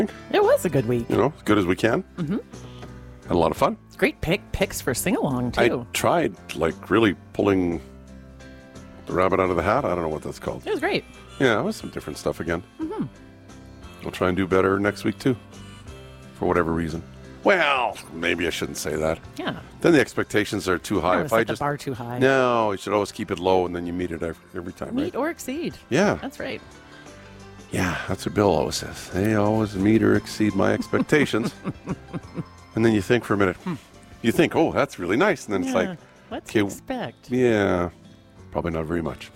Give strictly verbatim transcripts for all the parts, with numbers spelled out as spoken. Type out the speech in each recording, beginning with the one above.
It was a good week. You know, as good as we can. Mm-hmm. Had a lot of fun. Great pick picks for sing-along, too. I tried, like, really pulling the rabbit out of the hat. I don't know what that's called. It was great. Yeah, it was some different stuff again. Mm-hmm. I'll try and do better next week, too. For whatever reason. Well, maybe I shouldn't say that. Yeah. Then the expectations are too high. No, if I set just the bar too high. No, you should always keep it low, and then you meet it every, every time, Meet right? or exceed. Yeah. That's right. Yeah, that's what Bill always says. They always meet or exceed my expectations. And then you think for a minute, hmm. You think, oh, that's really nice. And then yeah. it's like, What's okay, you expect? Yeah, probably not very much.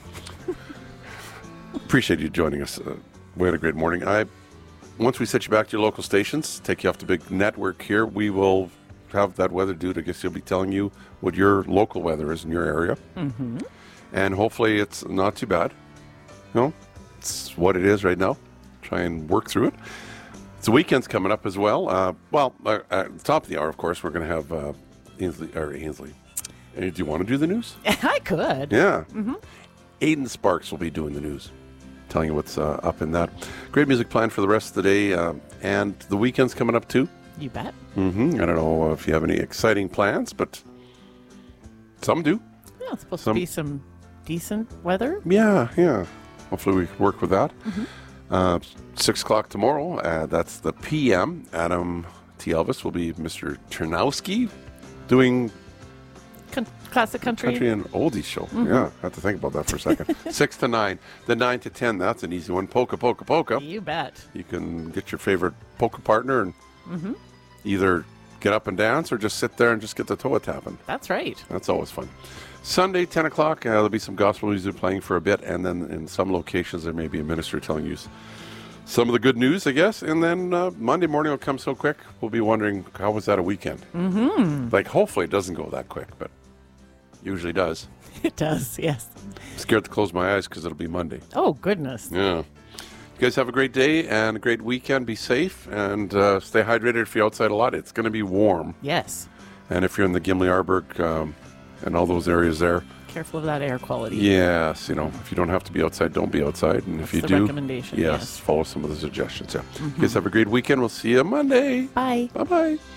Appreciate you joining us. Uh, we had a great morning. I Once we set you back to your local stations, take you off the big network here, we will have that weather dude. I guess he'll be telling you what your local weather is in your area. Mm-hmm. And hopefully it's not too bad. You know, it's what it is right now. Try and work through it. The weekend's coming up as well. Uh, well, uh, at the top of the hour, of course, we're going to have uh, Ainsley. Or Ainsley. Hey, do you want to do the news? I could. Yeah. Mm-hmm. Aiden Sparks will be doing the news, telling you what's uh, up in that. Great music planned for the rest of the day, uh, and the weekend's coming up too. You bet. Mm-hmm. I don't know if you have any exciting plans, but some do. Yeah, it's supposed Some- to be some decent weather. Yeah, yeah. Hopefully we can work with that. Mm-hmm. Uh, six o'clock tomorrow. Uh, that's the P M. Adam T. Elvis will be Mister Chernowski doing Con- classic country. country and oldies show. Mm-hmm. Yeah, I have to think about that for a second. Six to nine. The nine to ten. That's an easy one. Polka, polka, polka. You bet. You can get your favorite polka partner and Mm-hmm. either get up and dance or just sit there and just get the toe tapping. That's right. That's always fun. Sunday, ten o'clock, uh, there'll be some gospel music playing for a bit, and then in some locations there may be a minister telling you s- some of the good news, I guess. And then uh, Monday morning will come so quick, we'll be wondering, how was that a weekend? Mm-hmm. Like, hopefully it doesn't go that quick, but usually does. It does, yes. I'm scared to close my eyes because it'll be Monday. Oh, goodness. Yeah. You guys have a great day and a great weekend. Be safe and uh, stay hydrated if you're outside a lot. It's going to be warm. Yes. And if you're in the Gimli Arberg um, and all those areas there, Careful of that air quality. yes, you know, if you don't have to be outside, don't be outside. And That's if you the do, recommendation, yes, yes. follow some of the suggestions. Yeah. You guys have a great weekend. We'll see you Monday. Bye. Bye-bye.